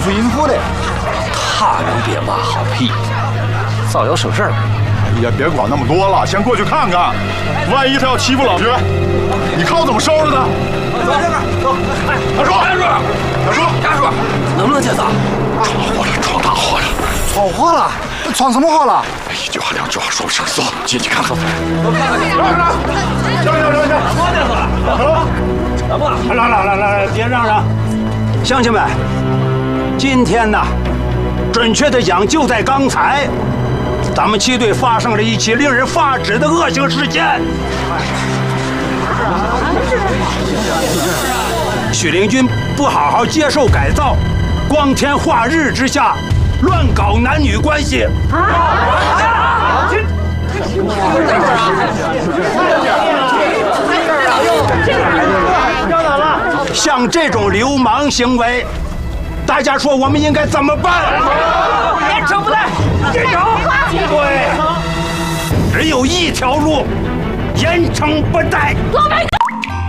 付应付的。 他能别挖好屁，早要省事儿。 哎呀，别管那么多了，先过去看看。万一他要欺负老薛，你看我怎么收拾他。走这边，走。大叔，大叔， 能不能解散？ 闯大祸了， 闯祸了？闯什么祸了？ 一句话两句话说不上，走，进去看看。 行，来，别嚷嚷。乡亲们，今天呢，准确的讲，就在刚才，咱们七队发生了一起令人发指的恶性事件。许灵军不好好接受改造，光天化日之下乱搞男女关系。像这种流氓行为，大家说我们应该怎么办？严惩不贷，严惩。对，只有一条路，严惩不贷。 我们